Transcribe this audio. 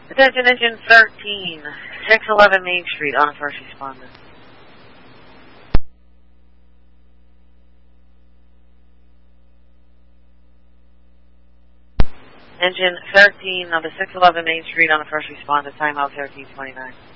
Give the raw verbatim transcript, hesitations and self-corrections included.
Attention engine thirteen, six eleven Main Street on a first responder. Engine thirteen of the six eleven Main Street on a first responder, timeout thirteen twenty-nine.